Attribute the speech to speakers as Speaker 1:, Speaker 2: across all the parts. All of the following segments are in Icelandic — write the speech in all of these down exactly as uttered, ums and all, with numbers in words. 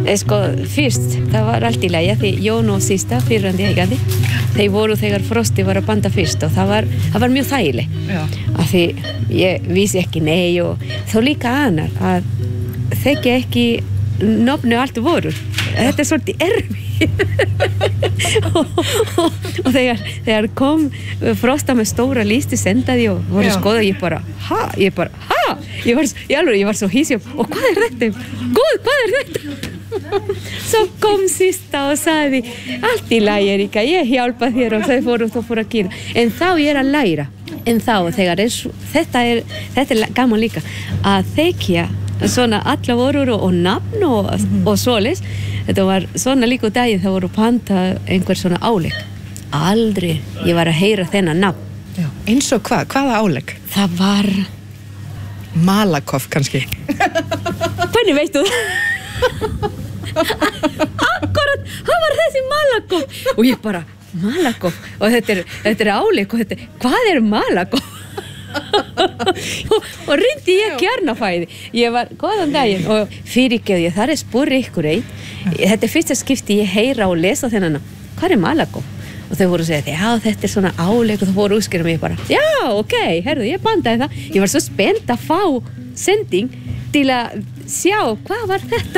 Speaker 1: Sko, fyrst, það var allt í lagi því Jón og Systa, fyrrandi eigandi þeir voru þegar Frosti var að banda fyrst og það var, það var mjög þægileg af því ég vissi ekki nei og þá líka annar að þekki ekki nafnu allt voru þetta er svolítið erfið og, og, og þegar, þegar kom Frosta með stóra listi sendaði og voru skoða ég bara, ha, ég bara, ha ég var, ég alveg, ég var svo hísi og hvað er þetta? Góð, hvað er þetta? Svo kom Systa og sagði allt í lagi Erika, ég hjálpa þér og þau fóru og þau fóru að gera en þá ég er að læra en þá þegar er, þetta er þetta er gaman líka að þekja svona alla vorur og, og nafn og, mm-hmm. og svoleiðis þetta var svona líka daginn það voru panta einhver svona álegg aldrei ég var að heyra þennan nafn
Speaker 2: Já. Eins og hvað? Hvaða álegg?
Speaker 1: Það var
Speaker 2: Malakoff kannski
Speaker 1: Hvernig veistu það? Akkurat, það var þessi Malakoff og ég bara, Malakoff og þetta er, þetta er áleik og þetta er, hvað er Malakoff? og, og reyndi ég kjarnafæði ég var, góðan daginn og fyrirgeðu ég, þar er spurri ykkur einn þetta er fyrsta skipti ég heyra og lesa þennan hvað er Malakoff? Og þau voru að segja, já, þetta er svona áleik og þau voru að útskýra mig bara, já, ok, herðu, ég bandaði það ég var svo spennt að fá sending til að sjá, hvað var þetta?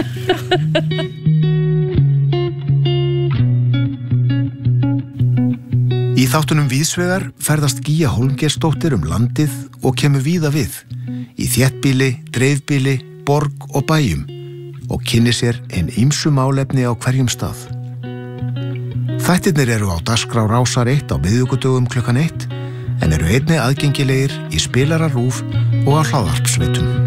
Speaker 3: Í þáttunum Víðsvegar ferðast Gígja Hólmgeirsdóttir um landið og kemur víða við, í þéttbýli, dreifbýli, borg og bæjum og kynni sér ein ýmsu málefni á hverjum stað. Þættirnir eru á dagskrá Rásar eitt á miðvikudögum klukkan eitt en eru einnig aðgengilegir í spilara RÚV og á hlaðvarpsveitum.